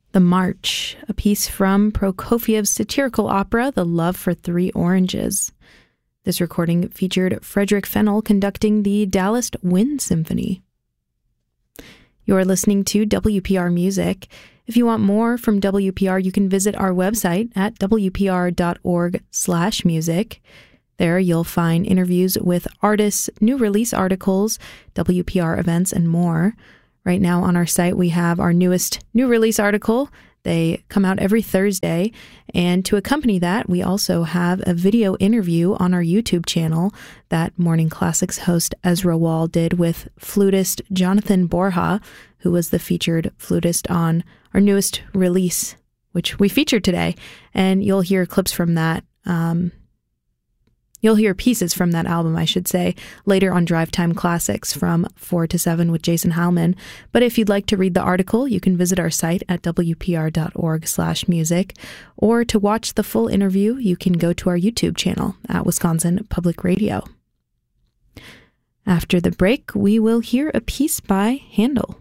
The March, a piece from Prokofiev's satirical opera, The Love for Three Oranges. This recording featured Frederick Fennell conducting the Dallas Wind Symphony. You're listening to WPR Music. If you want more from WPR, you can visit our website at wpr.org/music. There you'll find interviews with artists, new release articles, WPR events, and more. Right now on our site, we have our newest new release article. They come out every Thursday. And to accompany that, we also have a video interview on our YouTube channel that Morning Classics host Ezra Wall did with flutist Jonathan Borja, who was the featured flutist on our newest release, which we featured today. And you'll hear clips from that. You'll hear pieces from that album, I should say, later on Drive Time Classics from 4 to 7 with Jason Howman. But if you'd like to read the article, you can visit our site at wpr.org/music. Or to watch the full interview, you can go to our YouTube channel at Wisconsin Public Radio. After the break, we will hear a piece by Handel.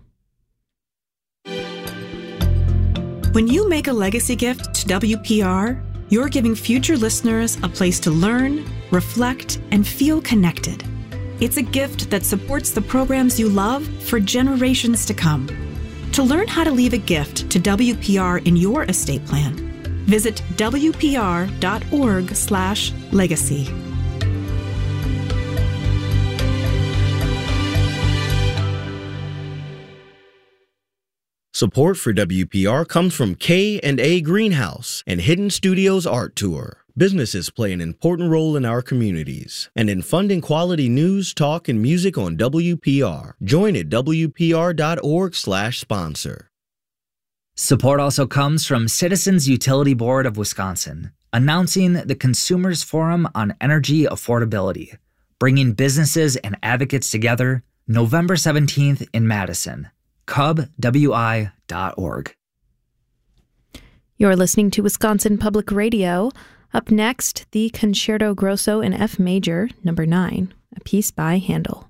When you make a legacy gift to WPR, you're giving future listeners a place to learn, reflect, and feel connected. It's a gift that supports the programs you love for generations to come. To learn how to leave a gift to WPR in your estate plan, visit wpr.org/legacy. Support for WPR comes from K&A Greenhouse and Hidden Studios Art Tour. Businesses play an important role in our communities and in funding quality news, talk, and music on WPR. Join at wpr.org/sponsor. Support also comes from Citizens Utility Board of Wisconsin, announcing the Consumers Forum on Energy Affordability, bringing businesses and advocates together November 17th in Madison. cubwi.org. You're listening to Wisconsin Public Radio. Up next, the Concerto Grosso in F Major, number 9, a piece by Handel.